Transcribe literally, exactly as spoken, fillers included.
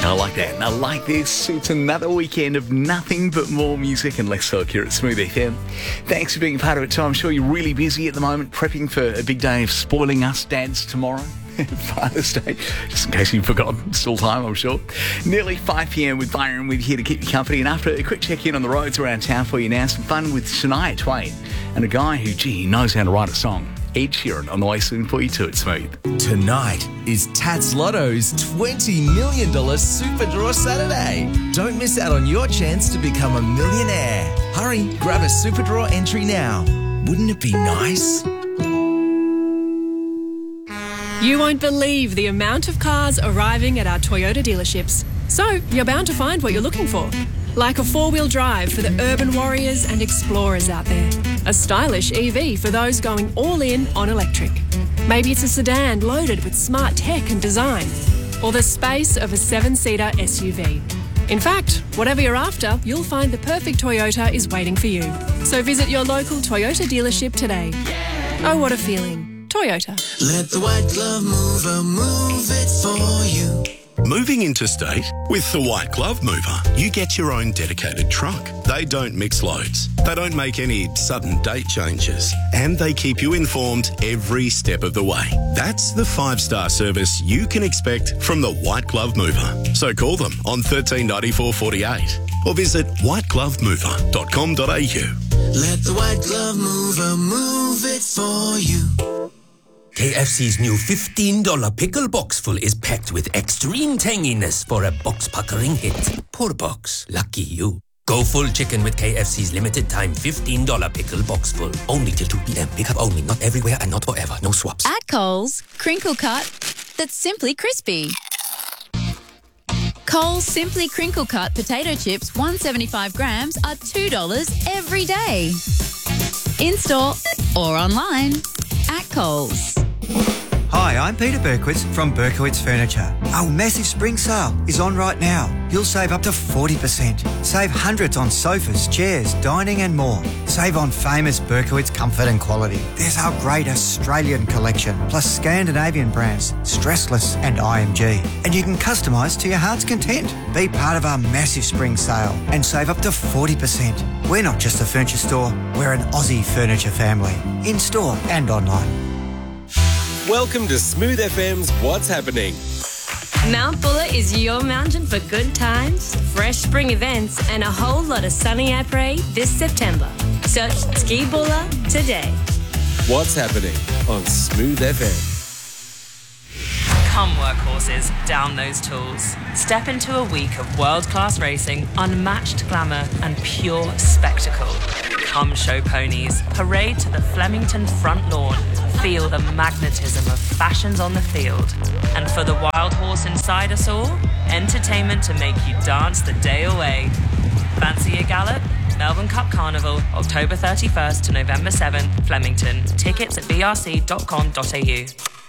I like that. And I like this. It's another weekend of nothing but more music and less talk here at Smooth F M. Thanks for being a part of it too. I'm sure you're really busy at the moment, prepping for a big day of spoiling us dads tomorrow. Father's Day, just in case you've forgotten. Still time, I'm sure. Nearly five p.m. with Byron with you here to keep you company. And after a quick check-in on the roads around town for you now, some fun with Shania Twain and a guy who, gee, knows how to write a song. Ed Sheeran on the way soon for you too at Smooth. Tonight is Tats Lotto's twenty million dollars Super Draw Saturday. Don't miss out on your chance to become a millionaire. Hurry, grab a Super Draw entry now. Wouldn't it be nice? You won't believe the amount of cars arriving at our Toyota dealerships. So you're bound to find what you're looking for. Like a four-wheel drive for the urban warriors and explorers out there. A stylish E V for those going all in on electric. Maybe it's a sedan loaded with smart tech and design. Or the space of a seven-seater S U V. In fact, whatever you're after, you'll find the perfect Toyota is waiting for you. So visit your local Toyota dealership today. Oh, what a feeling. Toyota. Let the white glove mover move it for you. Moving interstate? With the White Glove Mover, you get your own dedicated truck. They don't mix loads. They don't make any sudden date changes. And they keep you informed every step of the way. That's the five-star service you can expect from the White Glove Mover. So call them on thirteen ninety-four forty-eight or visit white glove mover dot com dot a u. Let the white glove mover move it for you. K F C's new fifteen dollars pickle box full is packed with extreme tanginess for a box-puckering hit. Poor box. Lucky you. Go full chicken with K F C's limited time fifteen dollars pickle box full. Only till two p.m. Pick up only. Not everywhere and not forever. No swaps. At Coles, crinkle cut that's simply crispy. Coles Simply Crinkle Cut potato chips, one hundred seventy-five grams, are two dollars every day. In-store or online at Coles. Hi, I'm Peter Berkowitz from Berkowitz Furniture. Our massive spring sale is on right now. You'll save up to forty percent. Save hundreds on sofas, chairs, dining and more. Save on famous Berkowitz comfort and quality. There's our great Australian collection, plus Scandinavian brands, Stressless and I M G. And you can customise to your heart's content. Be part of our massive spring sale and save up to forty percent. We're not just a furniture store, we're an Aussie furniture family. In-store and online. Welcome to Smooth F M's What's Happening. Mount Buller is your mountain for good times, fresh spring events, and a whole lot of sunny après this September. Search Ski Buller today. What's Happening on Smooth F M. Come workhorses, down those tools. Step into a week of world-class racing, unmatched glamour and pure spectacle. Come show ponies, parade to the Flemington front lawn, feel the magnetism of fashions on the field. And for the wild horse inside us all, entertainment to make you dance the day away. Fancy a gallop? Melbourne Cup Carnival, October thirty-first to November seventh, Flemington. Tickets at b r c dot com dot a u.